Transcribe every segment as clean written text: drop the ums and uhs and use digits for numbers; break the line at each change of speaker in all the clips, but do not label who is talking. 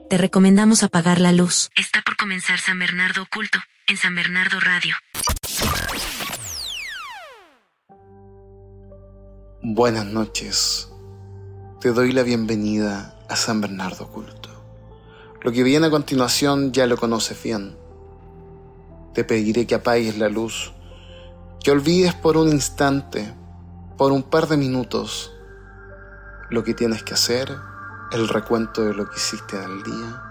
Te recomendamos apagar la luz. Está por comenzar San Bernardo Oculto en San Bernardo Radio.
Buenas noches. Te doy la bienvenida a San Bernardo Oculto. Lo que viene a continuación ya lo conoces bien. Te pediré que apagues la luz, que olvides por un instante, por un par de minutos, lo que tienes que hacer, el recuento de lo que hiciste en el día,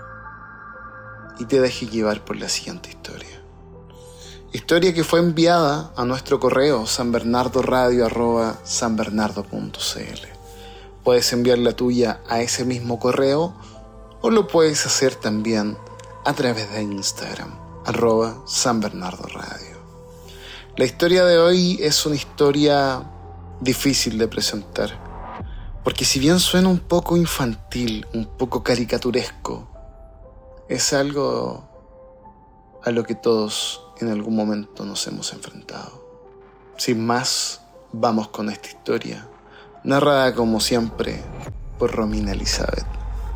y te dejes llevar por la siguiente historia. Historia que fue enviada a nuestro correo sanbernardoradio@sanbernardo.cl. Puedes enviar la tuya a ese mismo correo o lo puedes hacer también a través de Instagram, @sanbernardoradio. La historia de hoy es una historia difícil de presentar, porque si bien suena un poco infantil, un poco caricaturesco, es algo a lo que todos en algún momento nos hemos enfrentado. Sin más, vamos con esta historia, narrada como siempre por Romina Elizabeth.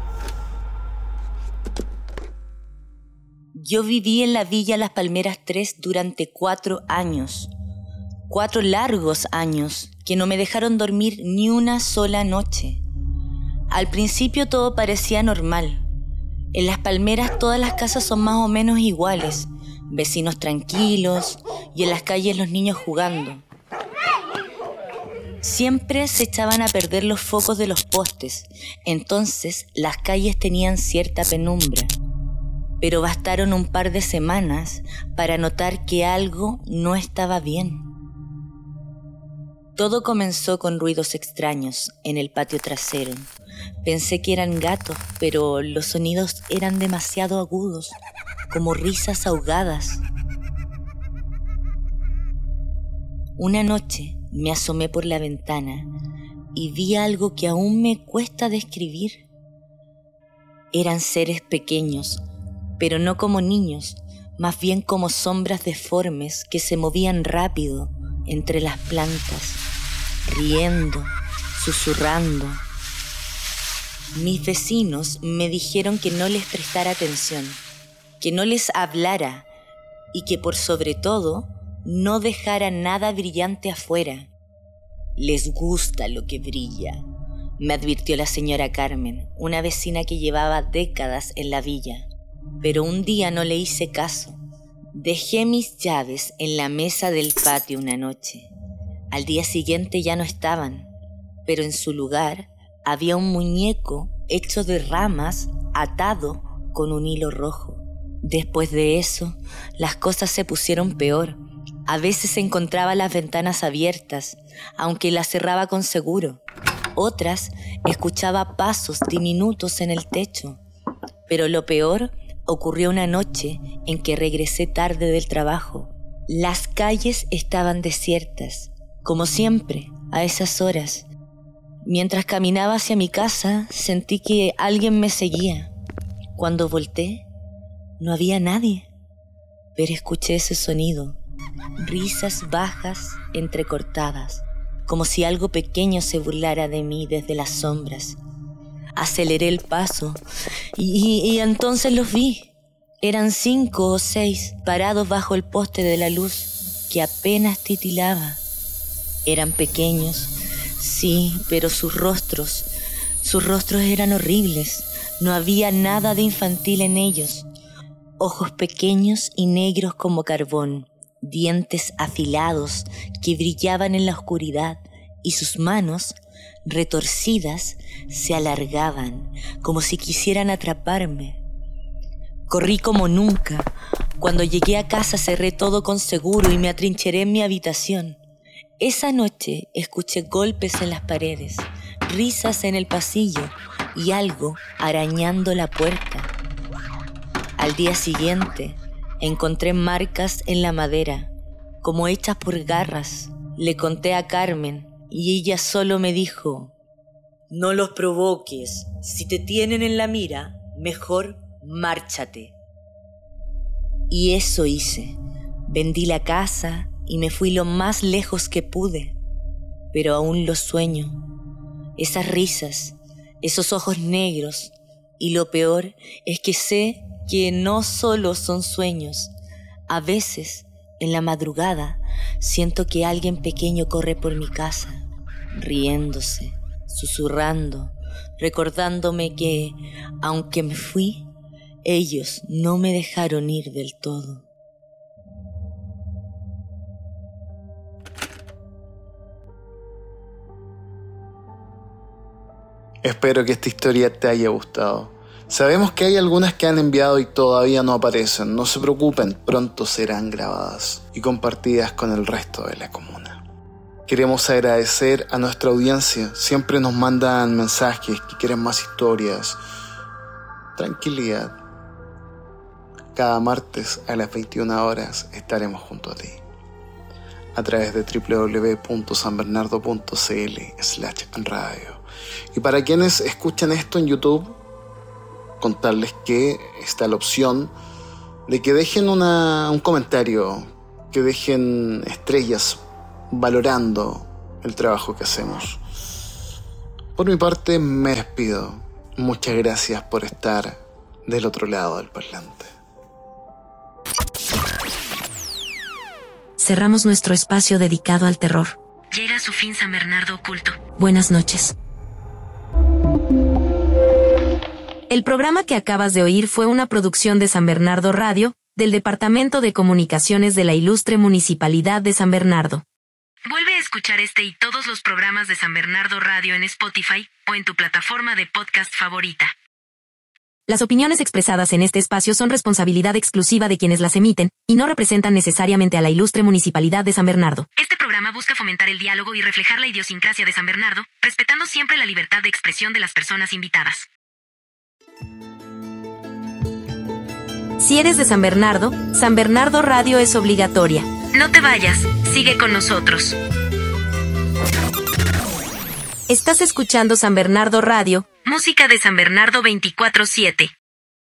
Yo viví en la Villa Las Palmeras 3 durante 4 años. 4 largos años que no me dejaron dormir ni una sola noche. Al principio todo parecía normal. En Las Palmeras todas las casas son más o menos iguales, vecinos tranquilos y en las calles los niños jugando. Siempre se echaban a perder los focos de los postes, entonces las calles tenían cierta penumbra. Pero bastaron un par de semanas para notar que algo no estaba bien. Todo comenzó con ruidos extraños en el patio trasero. Pensé que eran gatos, pero los sonidos eran demasiado agudos, como risas ahogadas. Una noche me asomé por la ventana y vi algo que aún me cuesta describir. Eran seres pequeños, pero no como niños, más bien como sombras deformes que se movían rápido entre las plantas, riendo, susurrando. Mis vecinos me dijeron que no les prestara atención, que no les hablara y que por sobre todo no dejara nada brillante afuera. Les gusta lo que brilla, me advirtió la señora Carmen, una vecina que llevaba décadas en la villa. Pero un día no le hice caso. Dejé mis llaves en la mesa del patio una noche. Al día siguiente ya no estaban, pero en su lugar había un muñeco hecho de ramas atado con un hilo rojo. Después de eso, las cosas se pusieron peor. A veces encontraba las ventanas abiertas, aunque las cerraba con seguro. Otras escuchaba pasos diminutos en el techo. Pero lo peor ocurrió una noche en que regresé tarde del trabajo. Las calles estaban desiertas, como siempre, a esas horas. Mientras caminaba hacia mi casa, sentí que alguien me seguía. Cuando volteé, no había nadie, pero escuché ese sonido, risas bajas entrecortadas, como si algo pequeño se burlara de mí desde las sombras. Aceleré el paso y entonces los vi. Eran 5 o 6 parados bajo el poste de la luz que apenas titilaba. Eran pequeños, sí, pero sus rostros eran horribles. No había nada de infantil en ellos. Ojos pequeños y negros como carbón, dientes afilados que brillaban en la oscuridad y sus manos retorcidas se alargaban como si quisieran atraparme. Corrí como nunca. Cuando llegué a casa cerré todo con seguro y me atrincheré en mi habitación. Esa noche escuché golpes en las paredes, risas en el pasillo y algo arañando la puerta. Al día siguiente encontré marcas en la madera, como hechas por garras. Le conté a Carmen y ella solo me dijo: «No los provoques. Si te tienen en la mira, mejor márchate». Y eso hice. Vendí la casa y me fui lo más lejos que pude. Pero aún lo sueño. Esas risas, esos ojos negros, Y lo peor es que sé que no solo son sueños. A veces, en la madrugada, siento que alguien pequeño corre por mi casa, riéndose, susurrando, recordándome que, aunque me fui, ellos no me dejaron ir del todo.
Espero que esta historia te haya gustado. Sabemos que hay algunas que han enviado y todavía no aparecen. No se preocupen, pronto serán grabadas y compartidas con el resto de la comuna. Queremos agradecer a nuestra audiencia. Siempre nos mandan mensajes que quieren más historias. Tranquilidad. Cada martes a las 21 horas estaremos junto a ti. A través de www.sanbernardo.cl/radio. Y para quienes escuchan esto en YouTube, contarles que está la opción de que dejen un comentario, que dejen estrellas valorando el trabajo que hacemos. Por mi parte me despido. Muchas gracias por estar del otro lado del parlante.
Cerramos nuestro espacio dedicado al terror. Llega a su fin San Bernardo Oculto. Buenas noches. El programa que acabas de oír fue una producción de San Bernardo Radio, del Departamento de Comunicaciones de la Ilustre Municipalidad de San Bernardo. Vuelve a escuchar este y todos los programas de San Bernardo Radio en Spotify o en tu plataforma de podcast favorita. Las opiniones expresadas en este espacio son responsabilidad exclusiva de quienes las emiten y no representan necesariamente a la Ilustre Municipalidad de San Bernardo. Este programa busca fomentar el diálogo y reflejar la idiosincrasia de San Bernardo, respetando siempre la libertad de expresión de las personas invitadas. Si eres de San Bernardo Radio es obligatoria. No te vayas, sigue con nosotros. Estás escuchando San Bernardo Radio, música de San Bernardo 24/7.